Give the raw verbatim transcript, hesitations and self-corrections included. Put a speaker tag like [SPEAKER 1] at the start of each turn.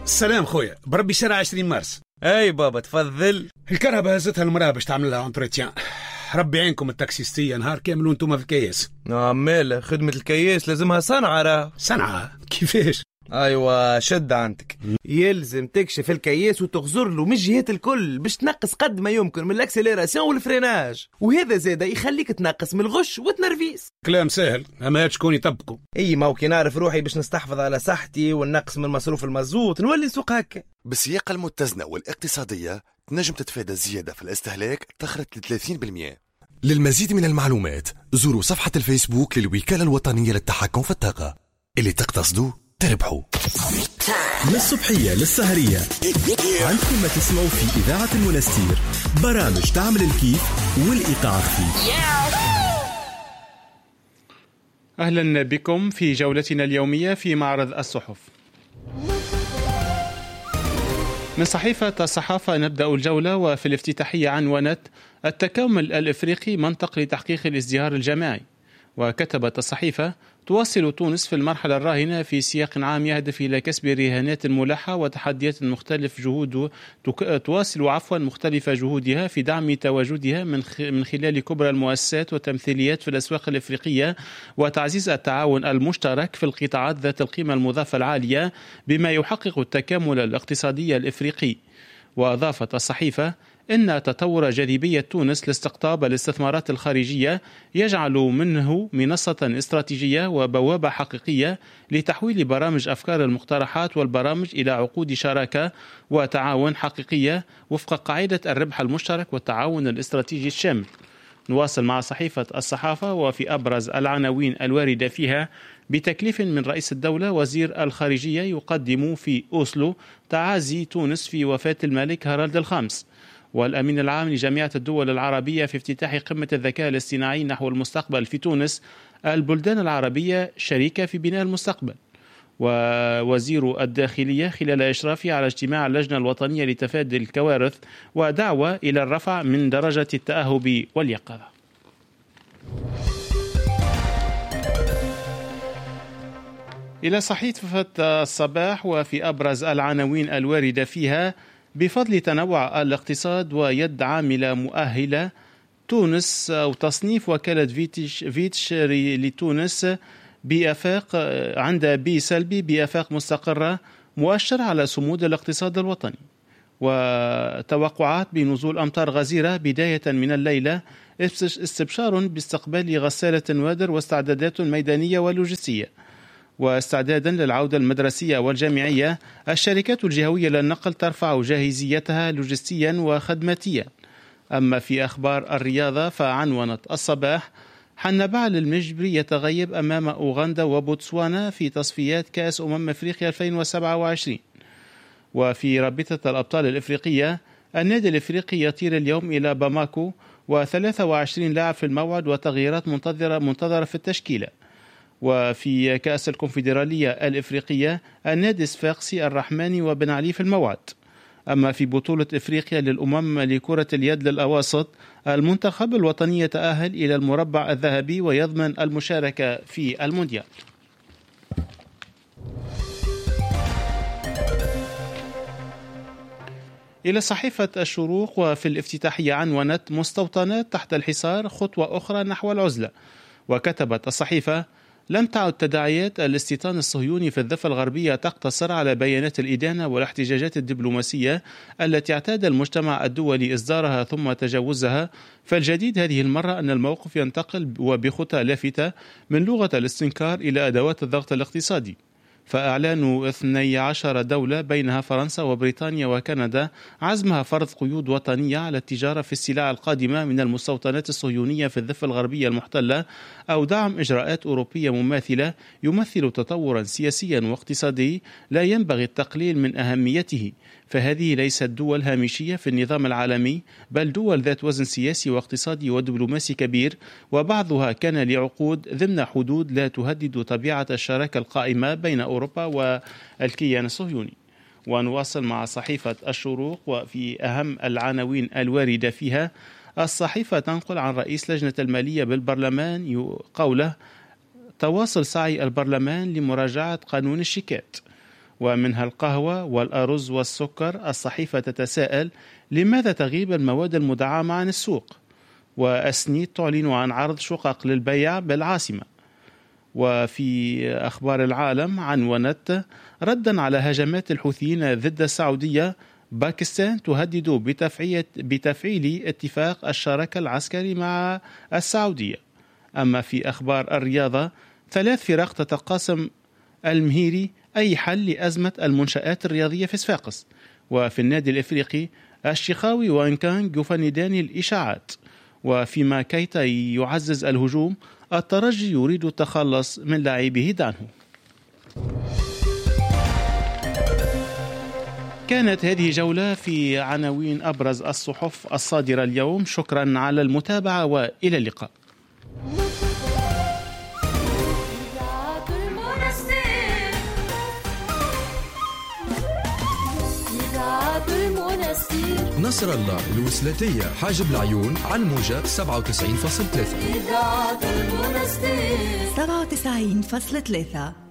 [SPEAKER 1] السلام خويا، بربي شارع عشرين مارس.
[SPEAKER 2] اي بابا تفضل.
[SPEAKER 1] الكرهبة هزتها المرأة باش تعمل لها انتريتيان. ربي عينكم التاكسيستية نهار كامل وانتم في الكياس.
[SPEAKER 2] عمال خدمة الكياس لازمها صنعة راه.
[SPEAKER 1] صنعة كيفاش؟
[SPEAKER 2] ايوه شد عندك، يلزم تكشف الكياس وتغزر له من الجهات الكل باش تنقص قد ما يمكن من الاكسليراسيون والفريناج، وهذا زاده يخليك تنقص من الغش والتنرفيس.
[SPEAKER 1] كلام سهل اما هاد شكون يطبقه؟
[SPEAKER 2] اي ما كي نعرف روحي باش نستحفظ على صحتي ونقص من مصروف المازوت نولي نسوق هكا.
[SPEAKER 3] بالسياقة المتزنة والاقتصادية تنجم تتفادى الزيادة في الاستهلاك تخرج ل ثلاثين بالمئة.
[SPEAKER 4] للمزيد من المعلومات زوروا صفحة الفيسبوك للوكالة الوطنية للتحكم في الطاقة. اللي تقتصدوا تربحوا.
[SPEAKER 5] من الصبحية للسهرية عندكم ما تسمعوا في إذاعة المنستير برامج تعمل الكيف والإيقاع خفيف.
[SPEAKER 6] أهلا بكم في جولتنا اليومية في معرض الصحف. من صحيفة الصحافة نبدأ الجولة، وفي الافتتاحية عنونت التكامل الإفريقي منطق لتحقيق الازدهار الجماعي. وكتبت الصحيفة: تواصل تونس في المرحلة الراهنة في سياق عام يهدف إلى كسب رهانات ملحة وتحديات مختلف جهود تواصل عفوا مختلف جهودها في دعم تواجدها من من خلال كبرى المؤسسات والتمثيليات في الأسواق الإفريقية وتعزيز التعاون المشترك في القطاعات ذات القيمة المضافة العالية بما يحقق التكامل الاقتصادي الإفريقي. وأضافت الصحيفة إن تطور جاذبية تونس لاستقطاب الاستثمارات الخارجية يجعل منه منصة استراتيجية وبوابة حقيقية لتحويل برامج أفكار المقترحات والبرامج إلى عقود شراكة وتعاون حقيقية وفق قاعدة الربح المشترك والتعاون الاستراتيجي الشامل. نواصل مع صحيفة الصحافة، وفي أبرز العناوين الواردة فيها: بتكليف من رئيس الدولة وزير الخارجية يقدم في أوسلو تعازي تونس في وفاة الملك هارالد الخامس. والأمين العام لجامعة الدول العربية في افتتاح قمة الذكاء الاصطناعي نحو المستقبل في تونس: البلدان العربية شريكة في بناء المستقبل. ووزير الداخلية خلال إشرافه على اجتماع اللجنة الوطنية لتفادي الكوارث ودعوة إلى الرفع من درجة التأهب واليقظة. إلى صحيفة الصباح، وفي أبرز العناوين الواردة فيها: بفضل تنوع الاقتصاد ويد عاملة مؤهلة تونس أو تصنيف وكالة فيتش, فيتش لتونس بآفاق عند بي سلبي بآفاق مستقرة مؤشر على صمود الاقتصاد الوطني. وتوقعات بنزول أمطار غزيرة بداية من الليلة، استبشار باستقبال غسالة وادر واستعدادات ميدانية ولوجستية. واستعدادا للعودة المدرسية والجامعية، الشركات الجهوية للنقل ترفع جاهزيتها لوجستيا وخدماتيا. أما في أخبار الرياضة فعنونت الصباح: حنبعل المجبري يتغيب أمام أوغندا وبوتسوانا في تصفيات كأس أمم أفريقيا ألفين وسبعة وعشرين. وفي رابطة الأبطال الإفريقية، النادي الإفريقي يطير اليوم إلى باماكو وثلاثة وعشرين لاعب في الموعد وتغييرات منتظرة منتظرة في التشكيلة. وفي كأس الكونفدرالية الإفريقية، النادي الصفاقسي الرحماني وبن علي في الموعد. أما في بطولة إفريقيا للأمم لكرة اليد للأواسط، المنتخب الوطني يتأهل إلى المربع الذهبي ويضمن المشاركة في المونديال. إلى صحيفة الشروق، وفي الافتتاحية عنونت مستوطنات تحت الحصار خطوة أخرى نحو العزلة. وكتبت الصحيفة: لم تعد تداعيات الاستيطان الصهيوني في الضفة الغربية تقتصر على بيانات الإدانة والاحتجاجات الدبلوماسية التي اعتاد المجتمع الدولي إصدارها ثم تجاوزها، فالجديد هذه المرة أن الموقف ينتقل وبخطى لافتة من لغة الاستنكار إلى أدوات الضغط الاقتصادي. فأعلان اثنتي عشرة دولة بينها فرنسا وبريطانيا وكندا عزمها فرض قيود وطنية على التجارة في السلع القادمة من المستوطنات الصهيونية في الضفة الغربية المحتلة، أو دعم إجراءات أوروبية مماثلة، يمثل تطورا سياسيا واقتصادي لا ينبغي التقليل من أهميته. فهذه ليست دول هامشية في النظام العالمي، بل دول ذات وزن سياسي واقتصادي ودبلوماسي كبير، وبعضها كان لعقود ضمن حدود لا تهدد طبيعة الشراكة القائمة بين أوروبا والكيان الصهيوني. ونواصل مع صحيفة الشروق، وفي أهم العناوين الواردة فيها: الصحيفة تنقل عن رئيس لجنة المالية بالبرلمان قوله: تواصل سعي البرلمان لمراجعة قانون الشيكات. ومنها القهوة والأرز والسكر. الصحيفة تتساءل: لماذا تغيب المواد المدعمة عن السوق؟ وأسنيد تعلن عن عرض شقق للبيع بالعاصمة. وفي أخبار العالم عنونت: ردا على هجمات الحوثيين ضد السعودية، باكستان تهدد بتفعيل اتفاق الشراكة العسكري مع السعودية. أما في أخبار الرياضة، ثلاث فرق تتقاسم المهيري أي حل لأزمة المنشآت الرياضية في صفاقس. وفي النادي الإفريقي، الشيخاوي وإنكانج يفندان الإشاعات. وفيما كيتا يعزز الهجوم، الترجي يريد التخلص من لاعبه دانهو. كانت هذه جولة في عناوين أبرز الصحف الصادرة اليوم. شكرا على المتابعة وإلى اللقاء.
[SPEAKER 5] نصر الله الوسلاتية حاجب العيون على الموجة سبعة وتسعين فاصلة ثلاثة.
[SPEAKER 7] سبعة وتسعين فاصلة ثلاثة.